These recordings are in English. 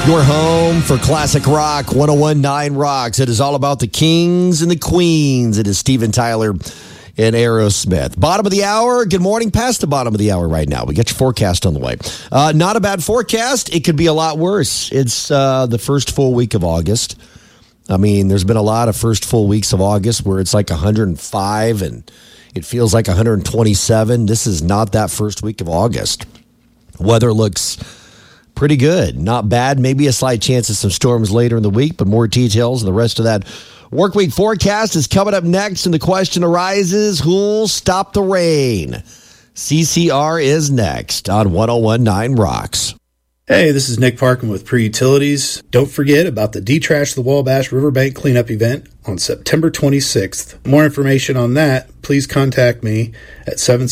Your home for classic rock, 101.9 Rocks. It is all about the kings and the queens. It is Steven Tyler and Aerosmith. Bottom of the hour. Good morning. Past the bottom of the hour right now. We got your forecast on the way. Not a bad forecast. It could be a lot worse. It's the first full week of August. I mean, there's been a lot of first full weeks of August where it's like 105 and it feels like 127. This is not that first week of August. Weather looks pretty good. Not bad. Maybe a slight chance of some storms later in the week, but more details and the rest of that work week forecast is coming up next. And the question arises, who'll stop the rain? CCR is next on 101.9 Rocks. Hey, this is Nick Parkin with Pre-Utilities. Don't forget about the Detrash the Wabash Riverbank Cleanup event on September 26th. More information on that, please contact me at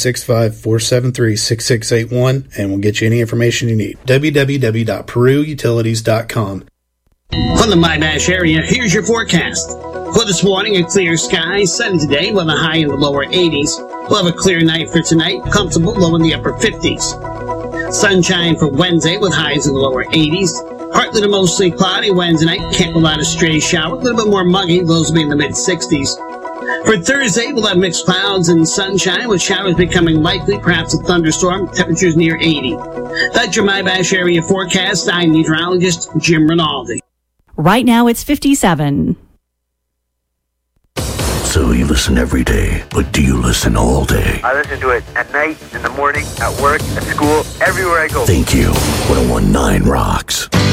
765-473-6681 and we'll get you any information you need. www.peruutilities.com. From the Wabash area, here's your forecast. For this morning, a clear sky, sunny today with a high in the lower 80s. We'll have a clear night for tonight, comfortable low in the upper 50s. Sunshine for Wednesday with highs in the lower 80s. Partly to mostly cloudy Wednesday night. Can't rule out a stray shower. A little bit more muggy. Those will be in the mid-60s. For Thursday, we'll have mixed clouds and sunshine with showers becoming likely, perhaps a thunderstorm. Temperatures near 80. That's your Wabash area forecast. I'm meteorologist Jim Rinaldi. Right now it's 57. So you listen every day, but do you listen all day? I listen to it at night, in the morning, at work, at school, everywhere I go. Thank you. 101.9 Rocks.